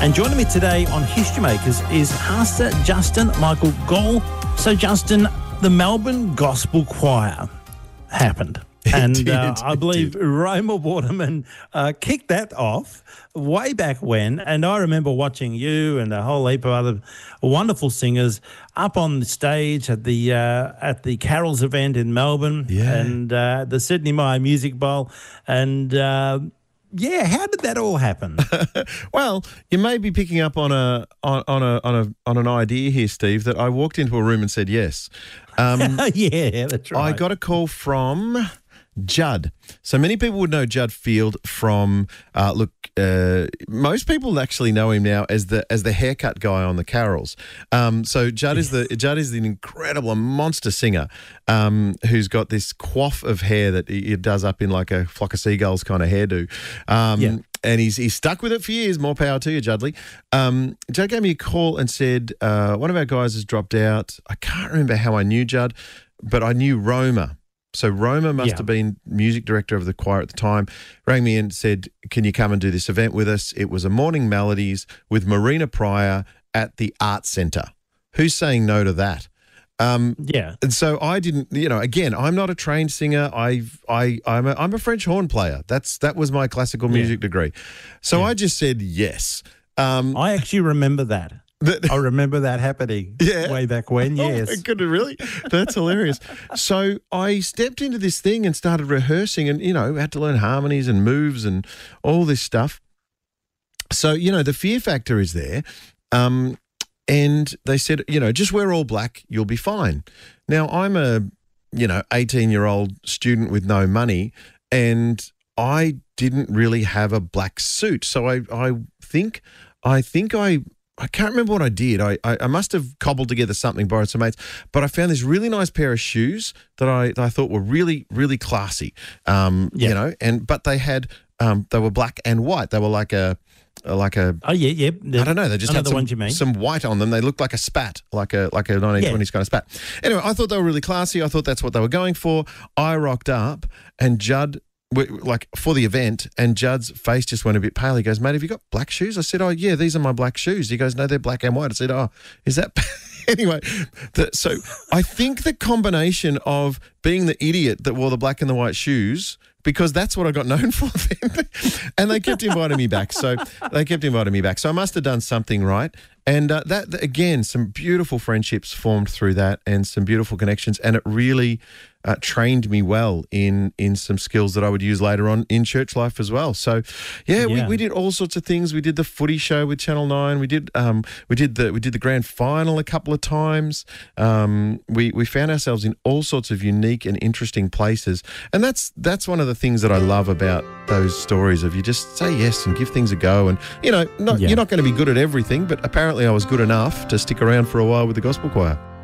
And joining me today on History Makers is Pastor Justin Michael Gall. So, Justin, the Melbourne Gospel Choir happened. And I believe Roma Waterman kicked that off way back when. And I remember watching you and a whole heap of other wonderful singers up on the stage at the Carols event in Melbourne and the Sydney Myer Music Bowl. And how did that all happen? Well, you may be picking up on an idea here, Steve, that I walked into a room and said yes. Yeah, that's right. I got a call from Judd. So many people would know Judd Field from most people actually know him now as the haircut guy on the Carols. So Judd is the incredible monster singer who's got this coif of hair that he does up in like a flock of seagulls kind of hairdo. And he's stuck with it for years. More power to you, Judley. Judd gave me a call and said one of our guys has dropped out. I can't remember how I knew Judd, but I knew Roma. So Roma must have been music director of the choir at the time, rang me and said, can you come and do this event with us? It was a Morning Melodies with Marina Pryor at the Art Centre. Who's saying no to that? And so I didn't, again, I'm not a trained singer. I'm a French horn player. That was my classical music degree. So I just said yes. I actually remember that. I remember that happening way back when, yes. Oh, could it really? That's hilarious. So I stepped into this thing and started rehearsing and, had to learn harmonies and moves and all this stuff. So, the fear factor is there. And they said, just wear all black, you'll be fine. Now, I'm a, 18-year-old student with no money and I didn't really have a black suit. So I think I can't remember what I did. I must have cobbled together something, borrowed some mates, but I found this really nice pair of shoes that I thought were really, really classy. But they were black and white. They were like a I don't know. They just had some white on them. They looked like a spat, like a 1920s kind of spat. Anyway, I thought they were really classy. I thought that's what they were going for. I rocked up and Judd, for the event, and Judd's face just went a bit pale. He goes, mate, have you got black shoes? I said, oh, yeah, these are my black shoes. He goes, no, they're black and white. I said, oh, is that... Anyway, so I think the combination of being the idiot that wore the black and the white shoes, because that's what I got known for then, and they kept inviting me back. So I must have done something right. And that again, some beautiful friendships formed through that and some beautiful connections. And it really trained me well in some skills that I would use later on in church life as well. So, we did all sorts of things. We did the footy show with Channel 9. We did the grand final a couple of times. We found ourselves in all sorts of unique and interesting places. And that's one of the things that I love about those stories of you just say yes and give things a go. And, you're not going to be good at everything, but apparently I was good enough to stick around for a while with the gospel choir.